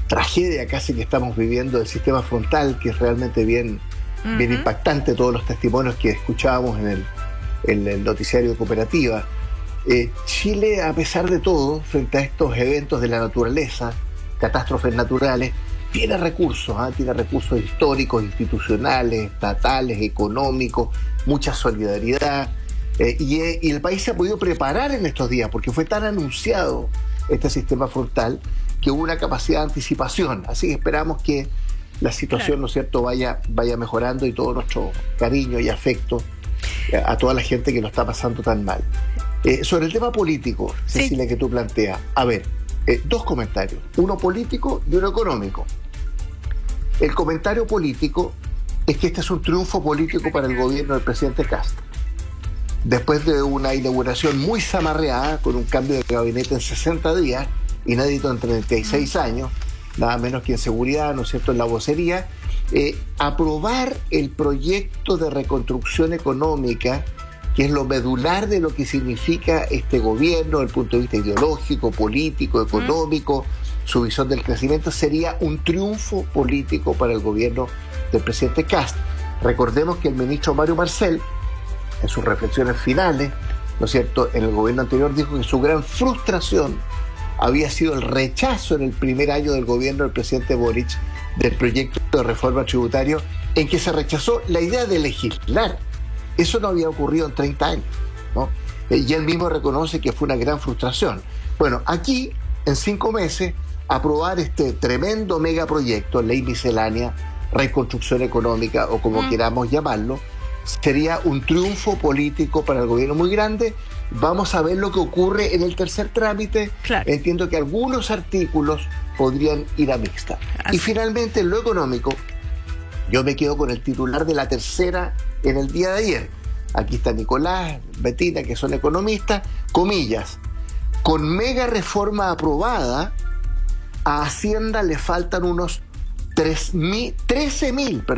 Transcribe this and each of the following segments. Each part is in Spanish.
tragedia casi que estamos viviendo del sistema frontal, que es realmente bien impactante, todos los testimonios que escuchábamos en el noticiario de Cooperativa. Chile, a pesar de todo, frente a estos eventos de la naturaleza, catástrofes naturales, tiene recursos históricos, institucionales, estatales, económicos, mucha solidaridad, y el país se ha podido preparar en estos días, porque fue tan anunciado este sistema frontal que hubo una capacidad de anticipación. Así que esperamos que la situación, ¿no es cierto?, vaya mejorando, y todo nuestro cariño y afecto a toda la gente que lo está pasando tan mal. Sobre el tema político, Cecilia, que tú planteas, a ver, dos comentarios, uno político y uno económico. El comentario político es que este es un triunfo político para el gobierno del presidente Kast. Después de una inauguración muy zamarreada, con un cambio de gabinete en 60 días, inédito en 36 años, nada menos que en seguridad, ¿no es cierto?, en la vocería, aprobar el proyecto de reconstrucción económica, que es lo medular de lo que significa este gobierno desde el punto de vista ideológico, político, económico, su visión del crecimiento, sería un triunfo político para el gobierno del presidente Kast. Recordemos que el ministro Mario Marcel, en sus reflexiones finales, ¿no es cierto?, en el gobierno anterior dijo que su gran frustración había sido el rechazo en el primer año del gobierno del presidente Boric del proyecto de reforma tributario, en que se rechazó la idea de legislar. Eso no había ocurrido en 30 años, ¿no? Y él mismo reconoce que fue una gran frustración. Bueno, aquí, en 5 meses, aprobar este tremendo megaproyecto, ley miscelánea, reconstrucción económica, o como queramos llamarlo, sería un triunfo político para el gobierno muy grande. Vamos a ver lo que ocurre en el tercer trámite. Claro. Entiendo que algunos artículos podrían ir a mixta. Y finalmente, en lo económico, yo me quedo con el titular de La Tercera en el día de ayer. Aquí está Nicolás, Betina, que son economistas, comillas: con mega reforma aprobada, a Hacienda le faltan unos 13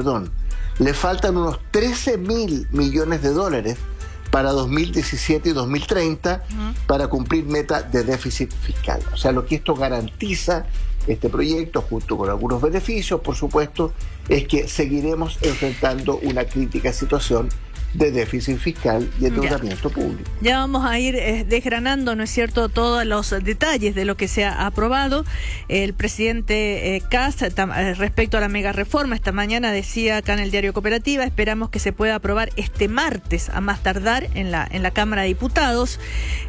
mil millones de dólares para 2017 y 2030 para cumplir meta de déficit fiscal. O sea, lo que esto garantiza, este proyecto, junto con algunos beneficios, por supuesto, es que seguiremos enfrentando una crítica situación de déficit fiscal y endeudamiento público. Ya vamos a ir desgranando, ¿no es cierto?, todos los detalles de lo que se ha aprobado. El presidente Kast, respecto a la mega reforma, esta mañana decía acá en el diario Cooperativa: esperamos que se pueda aprobar este martes a más tardar en la Cámara de Diputados,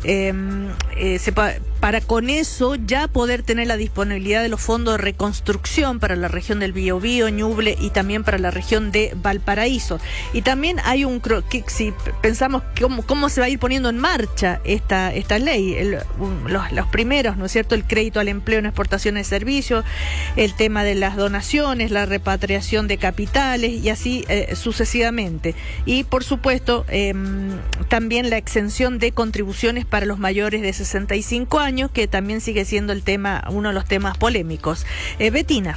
para con eso ya poder tener la disponibilidad de los fondos de reconstrucción para la región del Biobío, Ñuble, y también para la región de Valparaíso. Y también hay que si pensamos cómo se va a ir poniendo en marcha esta ley, los primeros, ¿no es cierto?, el crédito al empleo en exportaciones de servicios, el tema de las donaciones, la repatriación de capitales y así sucesivamente. Y por supuesto también la exención de contribuciones para los mayores de 65 años, que también sigue siendo uno de los temas polémicos. Betina.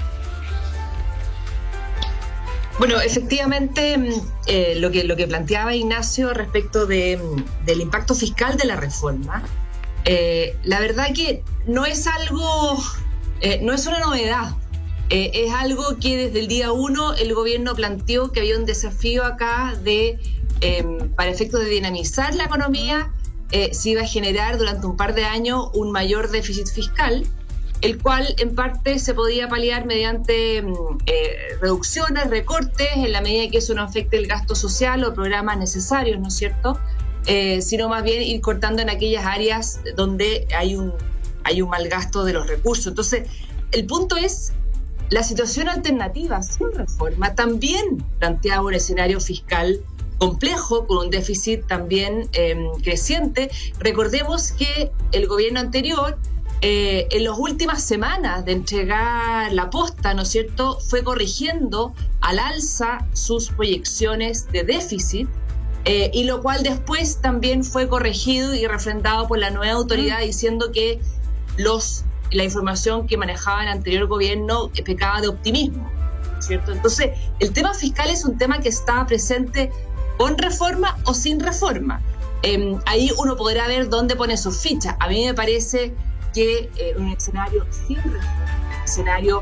Bueno, efectivamente, lo que planteaba Ignacio respecto del impacto fiscal de la reforma, la verdad que no es una novedad. Es algo que desde el día 1 el gobierno planteó que había un desafío acá para efectos de dinamizar la economía, se iba a generar durante un par de años un mayor déficit fiscal, el cual en parte se podía paliar mediante reducciones, recortes, en la medida que eso no afecte el gasto social o programas necesarios, ¿no es cierto? Sino más bien ir cortando en aquellas áreas donde hay un mal gasto de los recursos. Entonces, el punto es, la situación alternativa sin reforma también planteaba un escenario fiscal complejo, con un déficit también creciente. Recordemos que el gobierno anterior, en las últimas semanas de entregar la posta, ¿no es cierto?, fue corrigiendo al alza sus proyecciones de déficit, y lo cual después también fue corregido y refrendado por la nueva autoridad, diciendo que la información que manejaba el anterior gobierno pecaba de optimismo, ¿cierto? Entonces, el tema fiscal es un tema que está presente con reforma o sin reforma. Ahí uno podrá ver dónde pone sus fichas. A mí me parece que un escenario sin reforma, un escenario